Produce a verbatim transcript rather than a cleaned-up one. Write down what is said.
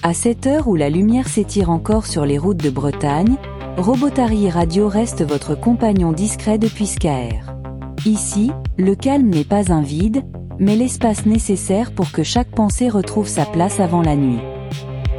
À cette heure où la lumière s'étire encore sur les routes de Bretagne, Robotary Radio reste votre compagnon discret depuis Skaer. Ici, le calme n'est pas un vide, mais l'espace nécessaire pour que chaque pensée retrouve sa place avant la nuit.